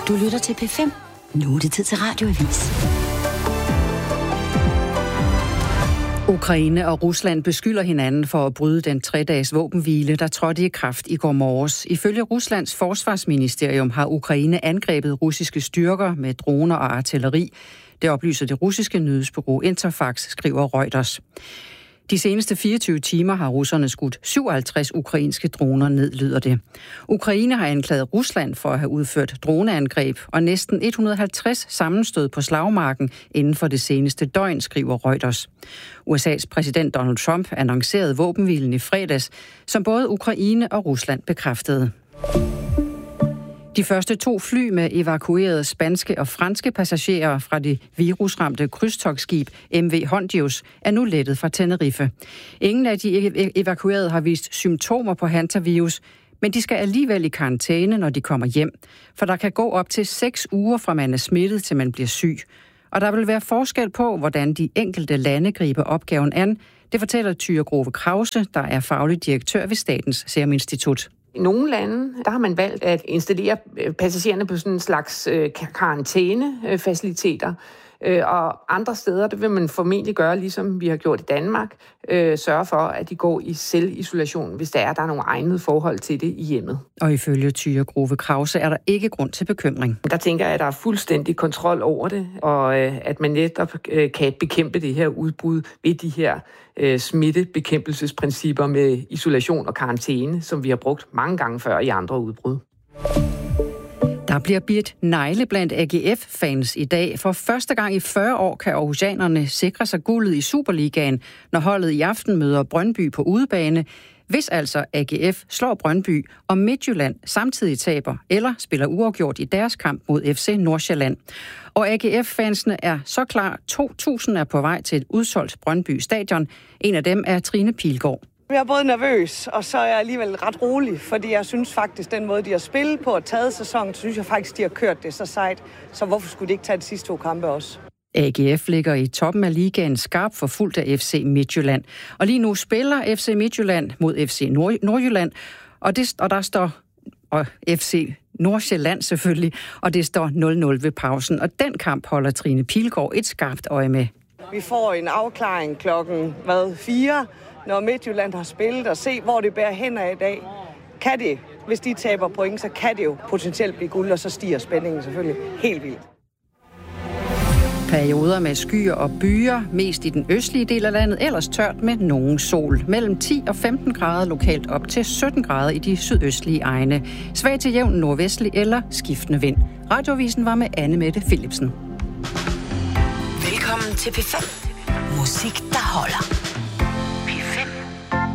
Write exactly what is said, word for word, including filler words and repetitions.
Du lytter til P fem. Nu er det tid til Radioavis. Ukraine og Rusland beskylder hinanden for at bryde den tre-dages våbenhvile, der trådte i kraft i går morges. Ifølge Ruslands forsvarsministerium har Ukraine angrebet russiske styrker med droner og artilleri. Det oplyser det russiske nyhedsbureau Interfax, skriver Reuters. De seneste fireogtyve timer har russerne skudt syvoghalvtreds ukrainske droner ned, lyder det. Ukraine har anklaget Rusland for at have udført droneangreb, og næsten et hundrede og halvtreds sammenstød på slagmarken inden for det seneste døgn, skriver Reuters. U S A's præsident Donald Trump annoncerede våbenhvilen i fredags, som både Ukraine og Rusland bekræftede. De første to fly med evakuerede spanske og franske passagerer fra det virusramte krydstogtskib M V Hondius er nu lettet fra Tenerife. Ingen af de evakuerede har vist symptomer på hantavirus, men de skal alligevel i karantæne, når de kommer hjem. For der kan gå op til seks uger fra man er smittet, til man bliver syg. Og der vil være forskel på, hvordan de enkelte lande griber opgaven an. Det fortæller Tyre Grove Krause, der er faglig direktør ved Statens Serum Institut. I nogle lande, der har man valgt at installere passagererne på sådan en slags karantænefaciliteter. Og andre steder, det vil man formentlig gøre, ligesom vi har gjort i Danmark, sørge for, at de går i selvisolation, hvis der er, der er nogle egnede forhold til det i hjemmet. Og ifølge Tyre Grove Krause er der ikke grund til bekymring. Der tænker jeg, at der er fuldstændig kontrol over det, og at man netop kan bekæmpe det her udbrud ved de her smittebekæmpelsesprincipper med isolation og karantæne, som vi har brugt mange gange før i andre udbrud. Der bliver bidt negle blandt A G F-fans i dag. For første gang i fyrre år kan aarhusianerne sikre sig guldet i Superligaen, når holdet i aften møder Brøndby på udebane. Hvis altså A G F slår Brøndby, og Midtjylland samtidig taber eller spiller uafgjort i deres kamp mod F C Nordsjælland. Og A G F-fansene er så klar. to tusind er på vej til et udsolgt Brøndby stadion. En af dem er Trine Pilgaard. Jeg er både nervøs, og så er jeg alligevel ret rolig, fordi jeg synes faktisk, den måde, de har spillet på og taget sæsonen, synes jeg faktisk, de har kørt det så sejt. Så hvorfor skulle de ikke tage de sidste to kampe også? A G F ligger i toppen af ligaen skarpt forfulgt af F C Midtjylland. Og lige nu spiller F C Midtjylland mod F C Nord- Nordjylland, og, det, og der står og F C Nordsjælland selvfølgelig, og det står nul nul ved pausen. Og den kamp holder Trine Pilgaard et skarpt øje med. Vi får en afklaring klokken hvad, fire, når Midtjylland har spillet, og se, hvor det bærer hen af i dag. Kan det, hvis de taber point, så kan det jo potentielt blive guld, og så stiger spændingen selvfølgelig helt vildt. Perioder med skyer og byer, mest i den østlige del af landet, ellers tørt med nogen sol. Mellem ti og femten grader lokalt op til sytten grader i de sydøstlige egne. Svag til jævn nordvestlig eller skiftende vind. Radioavisen var med Anne Mette Philipsen. Velkommen til P fem. Musik, der holder.